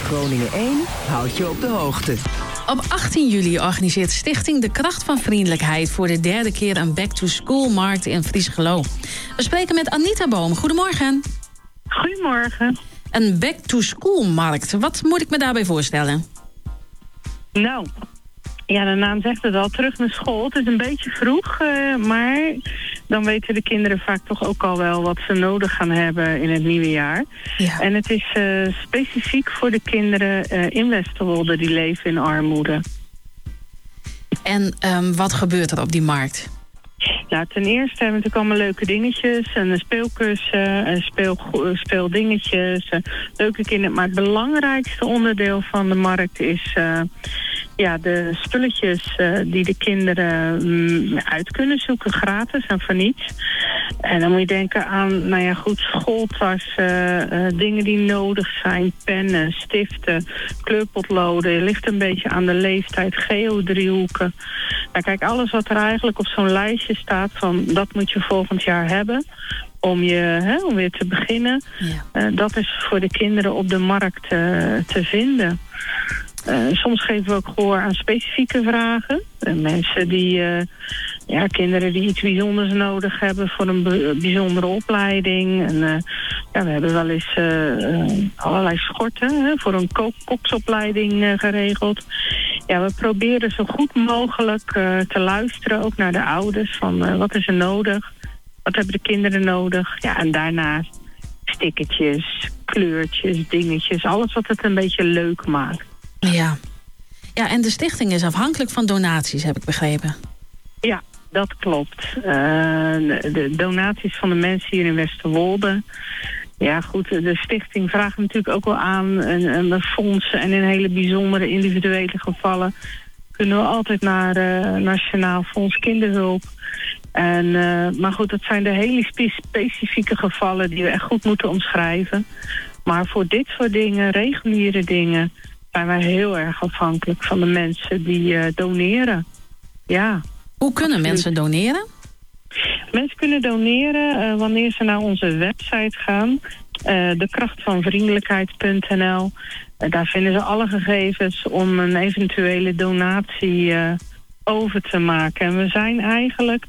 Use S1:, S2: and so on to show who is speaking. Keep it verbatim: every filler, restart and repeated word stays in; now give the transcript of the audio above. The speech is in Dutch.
S1: Groningen één houdt je op de hoogte.
S2: Op achttien juli organiseert Stichting De Kracht van Vriendelijkheid voor de derde keer een back-to-school-markt in Friesgelo. We spreken met Anita Boom. Goedemorgen.
S3: Goedemorgen.
S2: Een back-to-school-markt. Wat moet ik me daarbij voorstellen?
S3: Nou, ja, de naam zegt het al, terug naar school. Het is een beetje vroeg, uh, maar dan weten de kinderen vaak toch ook al wel wat ze nodig gaan hebben in het nieuwe jaar. Ja. En het is uh, specifiek voor de kinderen uh, in Westerwolde die leven in armoede.
S2: En um, wat gebeurt er op die markt?
S3: Nou, ten eerste hebben we natuurlijk allemaal leuke dingetjes. En speelkussen, en speel, speeldingetjes. Leuke kinderen. Maar het belangrijkste onderdeel van de markt is uh, ja, de spulletjes uh, die de kinderen um, uit kunnen zoeken. Gratis en voor niets. En dan moet je denken aan, nou ja, goed, schooltassen, uh, dingen die nodig zijn. Pennen, stiften, kleurpotloden. Je ligt een beetje aan de leeftijd. Geodriehoeken. Nou, kijk, alles wat er eigenlijk op zo'n lijstje staat van dat moet je volgend jaar hebben om, je, hè, om weer te beginnen. Ja. Uh, dat is voor de kinderen op de markt uh, te vinden. Uh, soms geven we ook gehoor aan specifieke vragen. Uh, mensen die, uh, ja, kinderen die iets bijzonders nodig hebben voor een be- bijzondere opleiding. En, uh, ja, we hebben wel eens uh, uh, allerlei schorten hè, voor een ko- koksopleiding uh, geregeld. Ja, we proberen zo goed mogelijk uh, te luisteren, ook naar de ouders, van uh, wat is er nodig? Wat hebben de kinderen nodig? Ja, en daarnaast stickertjes, kleurtjes, dingetjes, alles wat het een beetje leuk maakt.
S2: Ja. Ja, en de stichting is afhankelijk van donaties, heb ik begrepen. Ja,
S3: dat klopt. Uh, de donaties van de mensen hier in Westerwolde. Ja, goed, de stichting vraagt natuurlijk ook wel aan en, en fondsen en in hele bijzondere individuele gevallen kunnen we altijd naar uh, Nationaal Fonds Kinderhulp. En, uh, maar goed, dat zijn de hele spe- specifieke gevallen die we echt goed moeten omschrijven. Maar voor dit soort dingen, reguliere dingen, zijn wij heel erg afhankelijk van de mensen die uh, doneren. Ja.
S2: Hoe kunnen absoluut. mensen doneren?
S3: Mensen kunnen doneren uh, wanneer ze naar onze website gaan. Uh, de kracht van vriendelijkheid punt n l. Uh, daar vinden ze alle gegevens om een eventuele donatie uh, over te maken. En we zijn eigenlijk